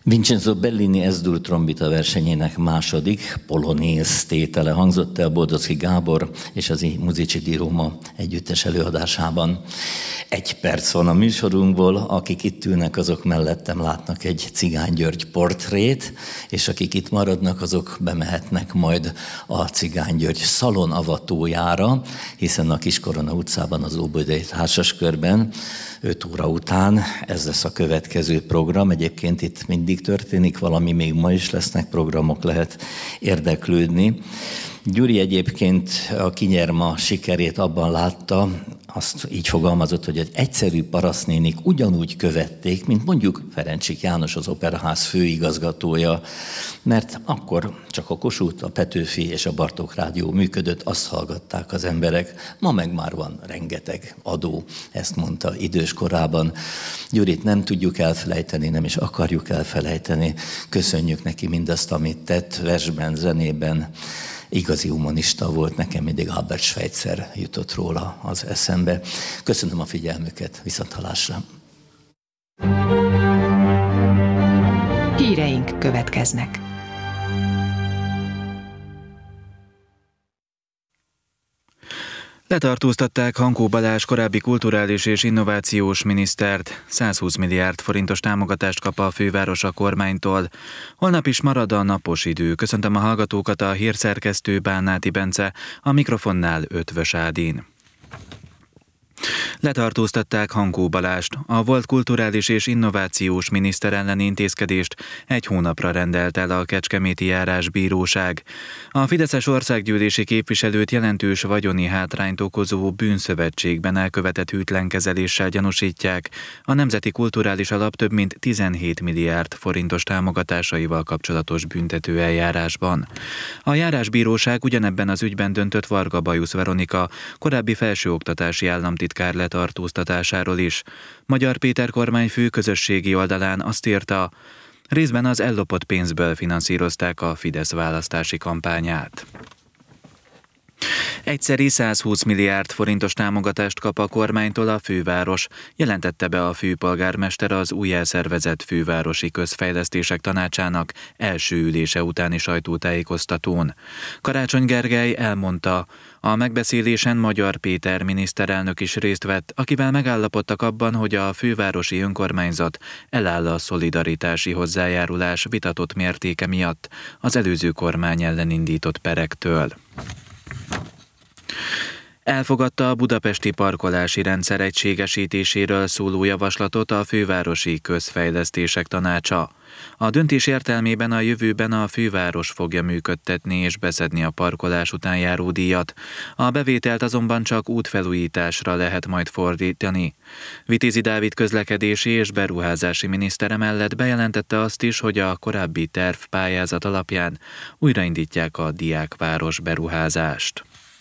Vincenzo Bellini S-dur trombita versenyének második polonéz tétele hangzott el Boldocki Gábor és az I Musici di Roma együttes előadásában. 1 perc van a műsorunkból, akik itt ülnek, azok mellettem látnak egy Cigány György portrét, és akik itt maradnak, azok bemehetnek majd a Cigány György szalonavatójára, hiszen a Kiskorona utcában az Óbudai Társaskörben 5 óra után ez lesz a következő program. Egyébként itt mindig történik valami, még ma is lesznek programok, lehet érdeklődni. Gyuri egyébként a Kinyerma sikerét abban látta, azt így fogalmazott, hogy egy egyszerű parasztnénik ugyanúgy követték, mint mondjuk Ferencsik János, az Operaház főigazgatója, mert akkor csak a Kossuth, a Petőfi és a Bartók Rádió működött, azt hallgatták az emberek. Ma meg már van rengeteg adó, ezt mondta idős korában. Gyurit nem tudjuk elfelejteni, nem is akarjuk elfelejteni. Köszönjük neki mindazt, amit tett versben, zenében. Igazi humanista volt, nekem mindig Albert Schweitzer jutott róla az eszembe. Köszönöm a figyelmüket, viszonthallásra. Híreink következnek. Letartóztatták Hankó Balázs korábbi kulturális és innovációs minisztert. 120 milliárd forintos támogatást kap a főváros a kormánytól. Holnap is marad a napos idő. Köszöntöm a hallgatókat, a hírszerkesztő Bánáti Bence, a mikrofonnál Ötvös Ádin. Letartóztatták Hankó Balást. A volt kulturális és innovációs miniszter elleni intézkedést 1 hónapra rendelt el a Kecskeméti Járásbíróság. A fideszes országgyűlési képviselőt jelentős vagyoni hátrányt okozó bűnszövetségben elkövetett hűtlenkezeléssel gyanúsítják a Nemzeti Kulturális Alap több mint 17 milliárd forintos támogatásaival kapcsolatos büntető eljárásban. A Járásbíróság ugyanebben az ügyben döntött Varga Bajusz Veronika, korábbi felsőoktatási államtitkár letartóztatásáról is. Magyar Péter kormányfő közösségi oldalán azt írta, részben az ellopott pénzből finanszírozták a Fidesz választási kampányát. Egyszeri 120 milliárd forintos támogatást kap a kormánytól a főváros, jelentette be a főpolgármester az újjászervezett fővárosi közfejlesztések tanácsának első ülése utáni sajtótájékoztatón. Karácsony Gergely elmondta, a megbeszélésen Magyar Péter miniszterelnök is részt vett, akivel megállapodtak abban, hogy a fővárosi önkormányzat eláll a szolidaritási hozzájárulás vitatott mértéke miatt az előző kormány ellen indított perektől. Elfogadta a budapesti parkolási rendszer egységesítéséről szóló javaslatot a fővárosi közfejlesztések tanácsa. A döntés értelmében a jövőben a főváros fogja működtetni és beszedni a parkolás után járó díjat. A bevételt azonban csak útfelújításra lehet majd fordítani. Vitézi Dávid közlekedési és beruházási miniszter mellett bejelentette azt is, hogy a korábbi tervpályázat alapján újraindítják a diákváros beruházást.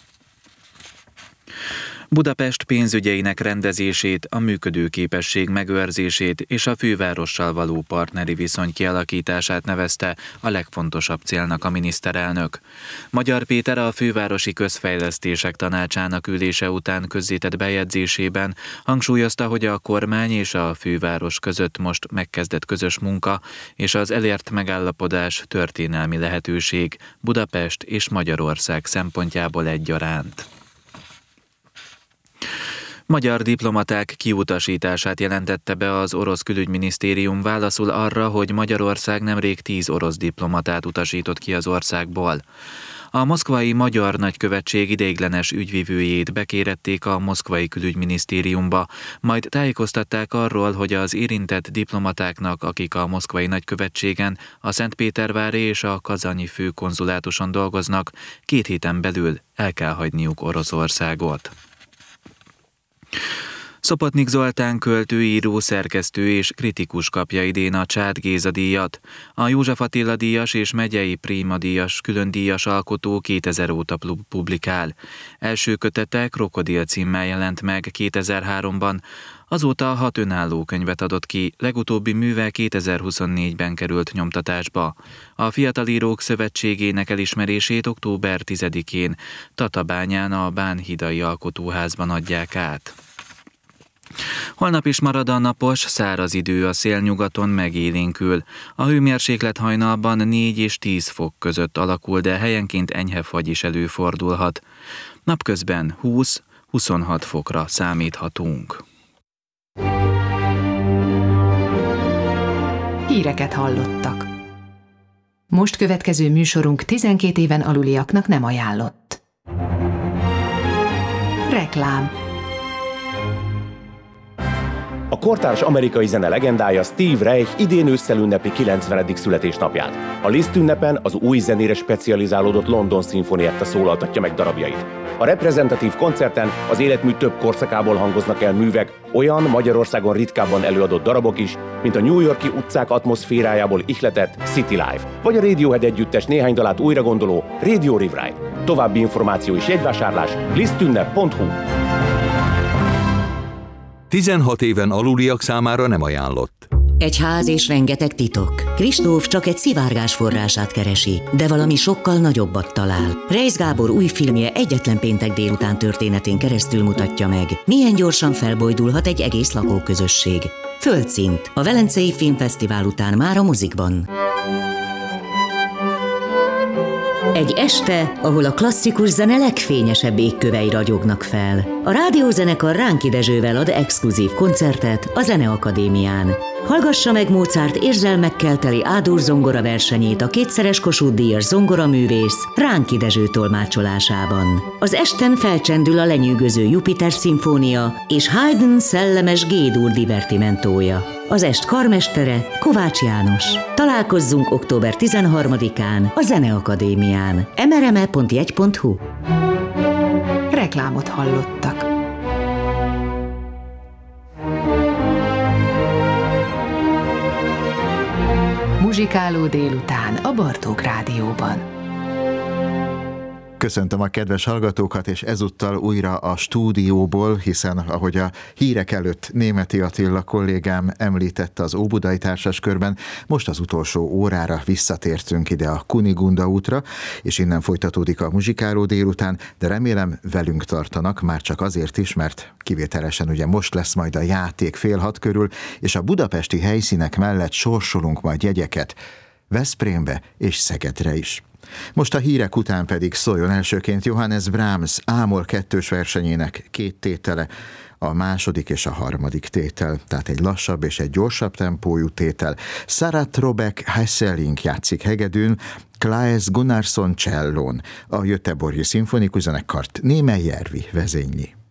Budapest pénzügyeinek rendezését, a működőképesség megőrzését és a fővárossal való partneri viszony kialakítását nevezte a legfontosabb célnak a miniszterelnök. Magyar Péter a fővárosi közfejlesztések tanácsának ülése után közzétett bejegyzésében hangsúlyozta, hogy a kormány és a főváros között most megkezdett közös munka és az elért megállapodás történelmi lehetőség Budapest és Magyarország szempontjából egyaránt. Magyar diplomaták kiutasítását jelentette be az orosz külügyminisztérium válaszul arra, hogy Magyarország nemrég 10 orosz diplomatát utasított ki az országból. A moszkvai magyar nagykövetség ideiglenes ügyvivőjét bekérették a moszkvai külügyminisztériumba, majd tájékoztatták arról, hogy az érintett diplomatáknak, akik a moszkvai nagykövetségen, a Szentpétervári és a kazanyi főkonzulátuson dolgoznak, 2 héten belül el kell hagyniuk Oroszországot. Szopotnik Zoltán költő, író, szerkesztő és kritikus kapja idén a Csád Géza díjat. A József Attila díjas és Megyei Préma díjas külön díjas alkotó 2000 óta publikál. Első kötete Krokodil címmel jelent meg 2003-ban, azóta 6 önálló könyvet adott ki, legutóbbi műve 2024-ben került nyomtatásba. A Fiatal Írók Szövetségének elismerését október 10-én Tatabányán a Bánhidai Alkotóházban adják át. Holnap is marad a napos, száraz idő, a szél nyugaton megélénkül. A hőmérséklet hajnalban 4 és 10 fok között alakul, de helyenként enyhe fagy is előfordulhat. Napközben 20-26 fokra számíthatunk. Híreket hallottak. Most következő műsorunk 12 éven aluliaknak nem ajánlott. Reklám. A kortárs amerikai zene legendája Steve Reich idén ősszel ünnepli 90. születésnapját. A Liszt ünnepen az új zenére specializálódott London Sinfonietta szólaltatja meg darabjait. A reprezentatív koncerten az életmű több korszakából hangoznak el művek, olyan Magyarországon ritkábban előadott darabok is, mint a New York-i utcák atmoszférájából ihletett City Life, vagy a Radiohead együttes néhány dalát újra gondoló Radio Rewrite. További információ és jegyvásárlás lisztünnep.hu. 16 éven aluliak számára nem ajánlott. Egy ház és rengeteg titok. Kristóf csak egy szivárgás forrását keresi, de valami sokkal nagyobbat talál. Reisz Gábor új filmje egyetlen péntek délután történetén keresztül mutatja meg, milyen gyorsan felbojdulhat egy egész lakóközösség. Földszint, a Velencei Filmfesztivál után már a mozikban. Egy este, ahol a klasszikus zene legfényesebb égkövei ragyognak fel. A rádiózenekar Ránki Dezsővel ad exkluzív koncertet a Zeneakadémián. Hallgassa meg Mozart érzelmekkel teli A-dur zongora versenyét a kétszeres Kossuth-díjas zongoraművész Ránki Dezső tolmácsolásában. Az esten felcsendül a lenyűgöző Jupiter szimfónia és Haydn szellemes G-dur divertimentója. Az est karmestere Kovács János. Találkozzunk október 13-án a Zeneakadémián. mrme.jegy.hu. Reklámot hallottak. Muzsikáló délután a Bartók Rádióban. Köszöntöm a kedves hallgatókat, és ezúttal újra a stúdióból, hiszen ahogy a hírek előtt Németi Attila kollégám említette az Óbudai Társaskörben, most az utolsó órára visszatértünk ide a Kunigunda útra, és innen folytatódik a Muzsikáló délután, de remélem velünk tartanak, már csak azért is, mert kivételesen ugye most lesz majd a játék 5:30 körül, és a budapesti helyszínek mellett sorsolunk majd jegyeket Veszprémbe és Szegedre is. Most a hírek után pedig szóljon elsőként Johannes Brahms A-moll 2-s versenyének 2 tétele, a második és a harmadik tétel, tehát egy lassabb és egy gyorsabb tempójú tétel. Sarat Robek Hesseling játszik hegedűn, Klaes Gunnarsson csellón, a Göteborgi Szimfonikus Zenekart Némely Järvi vezényli.